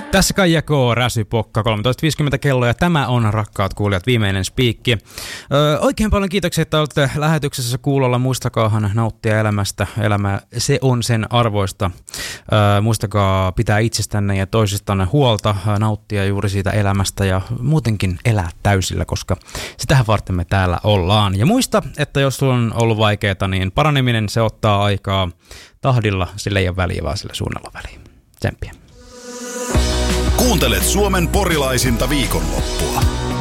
Tässä Kaija K. Räsypokka, 13.50 kello ja tämä on, rakkaat kuulijat, viimeinen spiikki. Oikein paljon kiitoksia, että olette lähetyksessä kuulolla. Muistakaahan nauttia elämästä. Elämä, se on sen arvoista. Muistakaa pitää itsestänne ja toisistanne huolta, nauttia juuri siitä elämästä ja muutenkin elää täysillä, koska sitähän varten me täällä ollaan. Ja muista, että jos sulla on ollut vaikeaa, niin paraneminen se ottaa aikaa tahdilla, sillä ei ole väliä, vaan sillä suunnalla väliä. Tsemppiä. Kuuntelet Suomen porilaisinta viikonloppua.